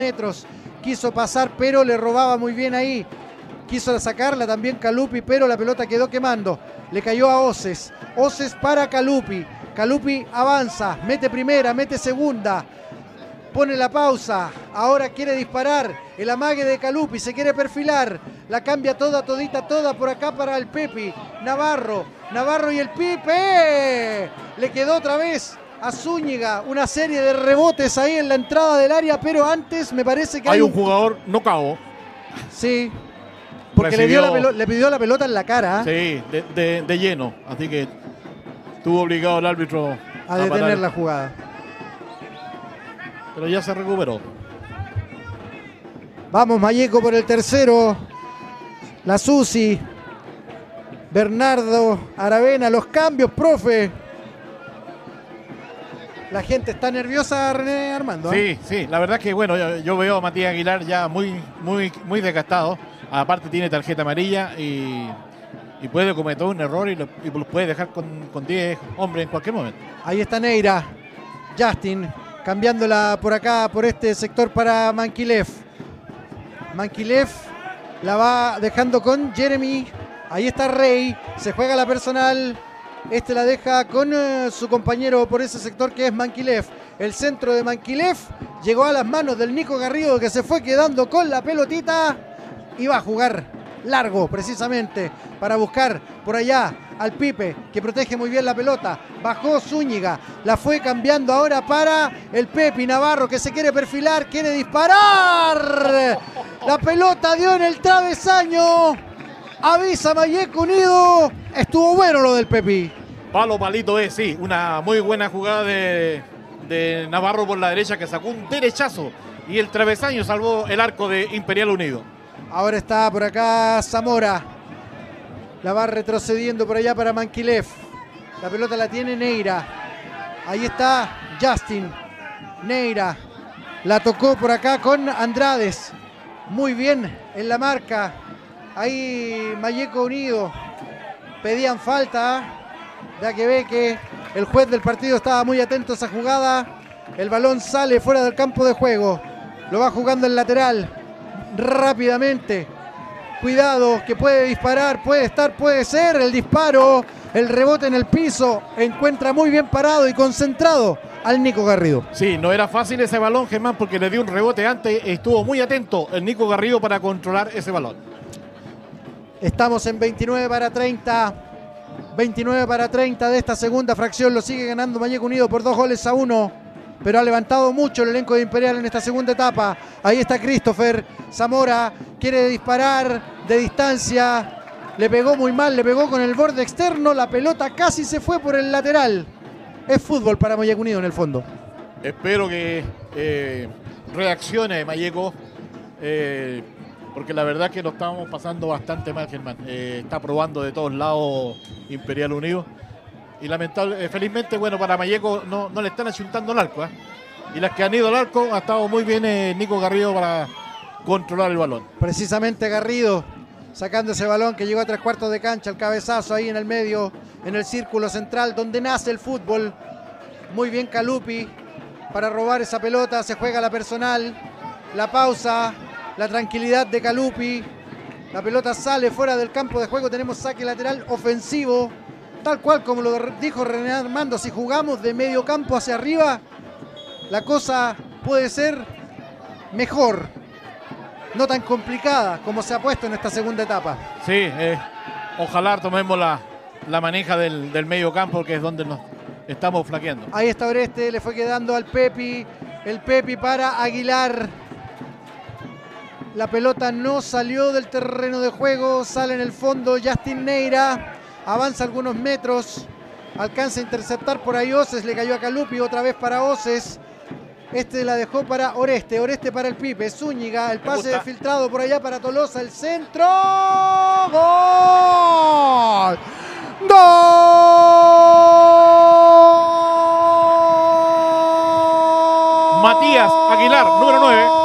metros, quiso pasar pero le robaba muy bien ahí, quiso sacarla también Calupi, pero la pelota quedó quemando, le cayó a Oces, Oces para Calupi, Calupi avanza, mete primera, mete segunda, pone la pausa, ahora quiere disparar, el amague de Calupi, se quiere perfilar, la cambia toda por acá para el Pepi, Navarro y el Pipe, le quedó otra vez a Zúñiga, una serie de rebotes ahí en la entrada del área, pero antes me parece que hay un jugador nocao. Sí, porque le pidió la pelota en la cara. Sí, de lleno, así que estuvo obligado el árbitro a detener la jugada. Pero ya se recuperó. Vamos Malleco por el tercero, la Susi, Bernardo Aravena, los cambios, profe. La gente está nerviosa, René Armando. Sí, la verdad es que bueno, yo veo a Matías Aguilar ya muy desgastado. Aparte tiene tarjeta amarilla y puede cometer un error y los puede dejar con 10 hombres en cualquier momento. Ahí está Neira, Justin, cambiándola por acá, por este sector para Manquilev. Manquilev la va dejando con Jeremy. Ahí está Rey, se juega la personal. Este la deja con su compañero por ese sector que es Manquilev. El centro de Manquilev llegó a las manos del Nico Garrido, que se fue quedando con la pelotita y va a jugar largo precisamente para buscar por allá al Pipe, que protege muy bien la pelota. Bajó Zúñiga, la fue cambiando ahora para el Pepi Navarro, que se quiere perfilar, quiere disparar. La pelota dio en el travesaño. Avisa Malleco Unido. Estuvo bueno lo del Pepi. Palito es, sí, una muy buena jugada de Navarro por la derecha, que sacó un derechazo y el travesaño salvó el arco de Imperial Unido. Ahora está por acá Zamora. La va retrocediendo por allá para Manquilev. La pelota la tiene Neira. Ahí está Justin. Neira. La tocó por acá con Andrades. Muy bien en la marca. Ahí Malleco Unido. Pedían falta. Ya que ve que el juez del partido estaba muy atento a esa jugada. El balón sale fuera del campo de juego. Lo va jugando el lateral. Rápidamente. Cuidado, que puede disparar, puede ser el disparo, el rebote en el piso. Encuentra muy bien parado y concentrado al Nico Garrido. Sí, no era fácil ese balón, Germán, porque le dio un rebote antes. Estuvo muy atento el Nico Garrido para controlar ese balón. Estamos en 29 para 30. 29 para 30 de esta segunda fracción. Lo sigue ganando Malleco Unido por 2-1. Pero ha levantado mucho el elenco de Imperial en esta segunda etapa. Ahí está Christopher. Zamora quiere disparar de distancia. Le pegó muy mal, le pegó con el borde externo. La pelota casi se fue por el lateral. Es fútbol para Malleco Unido en el fondo. Espero que reaccione Malleco. Porque la verdad que lo estábamos pasando bastante mal, Germán. Está probando de todos lados Imperial Unido. Y felizmente, bueno, para Malleco no le están achuntando el arco. Y las que han ido al arco ha estado muy bien Nico Garrido para controlar el balón. Precisamente Garrido sacando ese balón que llegó a 3/4 de cancha, el cabezazo ahí en el medio, en el círculo central donde nace el fútbol. Muy bien Calupi para robar esa pelota, se juega la personal, la pausa, la tranquilidad de Calupi. La pelota sale fuera del campo de juego, tenemos saque lateral ofensivo. Tal cual como lo dijo René Armando, si jugamos de medio campo hacia arriba, la cosa puede ser mejor, no tan complicada como se ha puesto en esta segunda etapa. Sí, ojalá tomemos la maneja del medio campo, que es donde nos estamos flaqueando. Ahí está Oreste, le fue quedando al Pepi, el Pepi para Aguilar. La pelota no salió del terreno de juego, sale en el fondo Justin Neira. Avanza algunos metros, alcanza a interceptar por ahí Oces, le cayó a Calupi, otra vez para Oces. Este la dejó para Oreste, Oreste para el Pipe, Zúñiga, el pase filtrado por allá para Tolosa, el centro. ¡Gol! ¡Gol! Matías Aguilar, número 9.